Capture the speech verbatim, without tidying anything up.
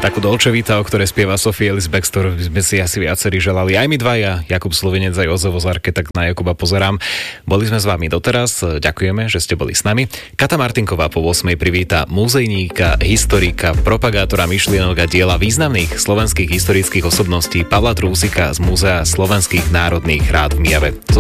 Takú Dolce Vita, o ktorej spieva Sophie Ellis Bextor, by sme si asi viacerí želali. Aj my dvaja, Jakub Slovenec aj Ozo Vozárke, tak na Jakuba pozerám. Boli sme s vami doteraz, ďakujeme, že ste boli s nami. Kata Martinková po ôsmej privíta muzejníka, historika, propagátora myšlienok a diela významných slovenských historických osobností Pavla Trúsika z Múzea slovenských národných rád v Myjave.